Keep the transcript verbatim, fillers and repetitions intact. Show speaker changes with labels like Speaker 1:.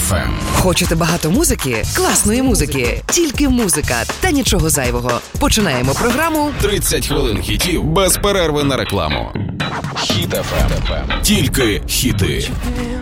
Speaker 1: еф ем.
Speaker 2: Хочете багато музики? Класної музики. Тільки музика та нічого зайвого. Починаємо програму
Speaker 1: тридцять хвилин хітів без перерви на рекламу. Хіт еф ем. Тільки хіти.